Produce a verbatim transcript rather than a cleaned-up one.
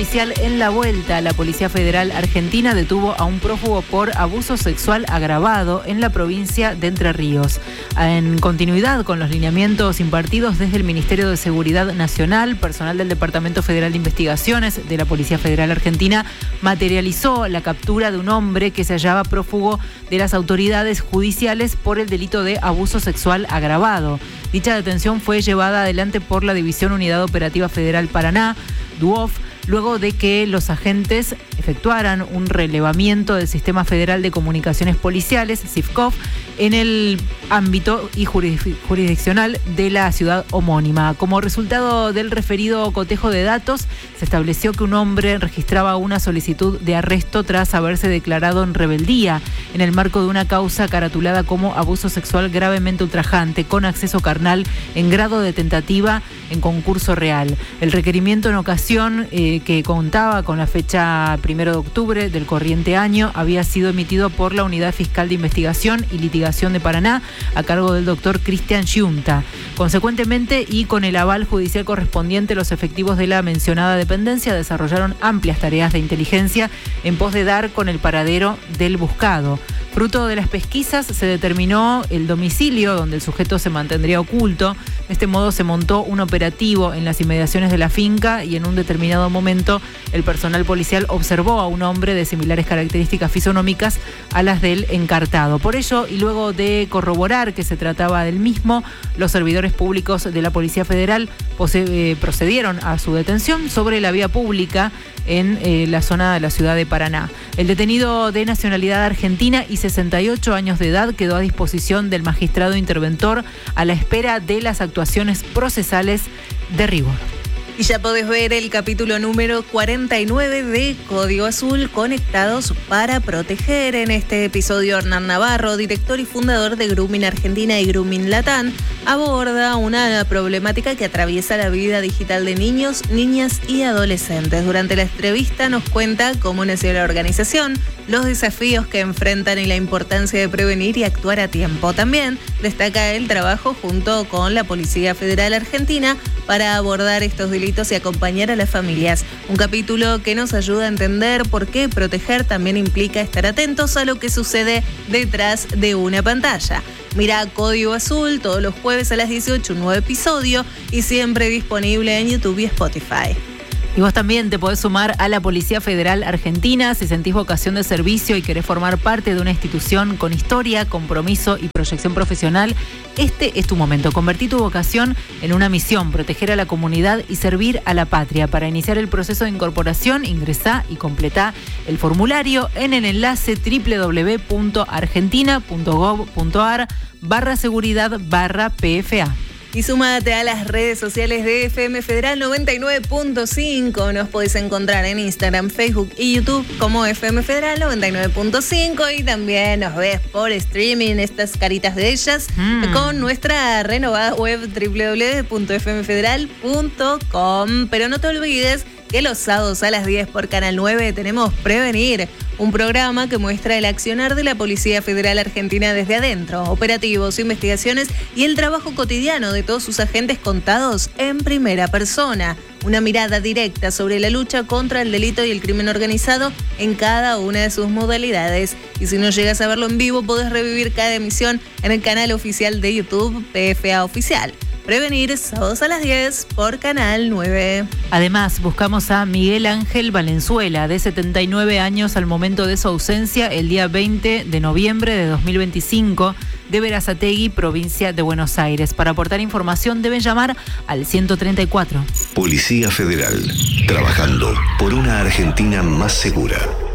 policial en la vuelta. La Policía Federal Argentina detuvo a un prófugo por abuso sexual agravado en la provincia de Entre Ríos. En continuidad con los lineamientos impartidos desde el Ministerio de Seguridad Nacional, personal del Departamento Federal de Investigaciones de la Policía Federal Argentina materializó la captura de un hombre que se hallaba prófugo de las autoridades judiciales por el delito de abuso sexual agravado. Dicha detención fue llevada adelante por la División Unidad Operativa Federal Paraná, D U O F, luego de que los agentes efectuaran un relevamiento del Sistema Federal de Comunicaciones Policiales, SIFCOF, en el ámbito y jurisdiccional de la ciudad homónima. Como resultado del referido cotejo de datos, se estableció que un hombre registraba una solicitud de arresto tras haberse declarado en rebeldía en el marco de una causa caratulada como abuso sexual gravemente ultrajante con acceso carnal en grado de tentativa en concurso real. El requerimiento en ocasión, eh, que contaba con la fecha primero de octubre del corriente año, había sido emitido por la Unidad Fiscal de Investigación y Litigación de Paraná a cargo del doctor Cristian Giunta. Consecuentemente, y con el aval judicial correspondiente, los efectivos de la mencionada dependencia desarrollaron amplias tareas de inteligencia en pos de dar con el paradero del buscado. Fruto de las pesquisas se determinó el domicilio donde el sujeto se mantendría oculto. De este modo se montó un operativo en las inmediaciones de la finca y en un determinado momento el personal policial observó a un hombre de similares características fisonómicas a las del encartado. Por ello, y luego de corroborar que se trataba del mismo, los servidores públicos de la Policía Federal pose- procedieron a su detención sobre la vía pública en eh, la zona de la ciudad de Paraná. El detenido, de nacionalidad argentina y sesenta y ocho años de edad, quedó a disposición del magistrado interventor a la espera de las actuaciones procesales de rigor. Y ya podés ver el capítulo número cuarenta y nueve de Código Azul, Conectados para Proteger. En este episodio, Hernán Navarro, director y fundador de Grooming Argentina y Grooming Latam, aborda una problemática que atraviesa la vida digital de niños, niñas y adolescentes. Durante la entrevista nos cuenta cómo nació la organización, los desafíos que enfrentan y la importancia de prevenir y actuar a tiempo. También destaca el trabajo junto con la Policía Federal Argentina para abordar estos delitos y acompañar a las familias. Un capítulo que nos ayuda a entender por qué proteger también implica estar atentos a lo que sucede detrás de una pantalla. Mira Código Azul todos los jueves a las dieciocho, un nuevo episodio, y siempre disponible en YouTube y Spotify. Y vos también te podés sumar a la Policía Federal Argentina si sentís vocación de servicio y querés formar parte de una institución con historia, compromiso y proyección profesional. Este es tu momento. Convertí tu vocación en una misión, proteger a la comunidad y servir a la patria. Para iniciar el proceso de incorporación, ingresá y completá el formulario en el enlace www.argentina.gov.ar barra seguridad barra PFA. Y súmate a las redes sociales de F M Federal noventa y nueve punto cinco. Nos podés encontrar en Instagram, Facebook y YouTube como F M Federal noventa y nueve punto cinco. Y también nos ves por streaming, estas caritas de ellas, mm. con nuestra renovada web doble u doble u doble u punto f m federal punto com. Pero no te olvides que los sábados a las diez por Canal nueve tenemos Prevenir, un programa que muestra el accionar de la Policía Federal Argentina desde adentro, operativos, investigaciones y el trabajo cotidiano de todos sus agentes contados en primera persona. Una mirada directa sobre la lucha contra el delito y el crimen organizado en cada una de sus modalidades. Y si no llegas a verlo en vivo, podés revivir cada emisión en el canal oficial de YouTube P F A Oficial. Prevenir, sábados a las diez por Canal nueve. Además, buscamos a Miguel Ángel Valenzuela, de setenta y nueve años al momento de su ausencia, el día veinte de noviembre de dos mil veinticinco, de Berazategui, provincia de Buenos Aires. Para aportar información deben llamar al ciento treinta y cuatro. Policía Federal, trabajando por una Argentina más segura.